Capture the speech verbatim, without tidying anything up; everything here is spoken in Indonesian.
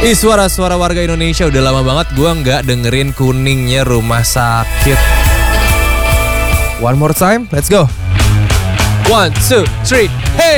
Ih, suara-suara warga Indonesia udah lama banget gue nggak dengerin kuningnya rumah sakit. One more time, let's go. One, two, three, hey!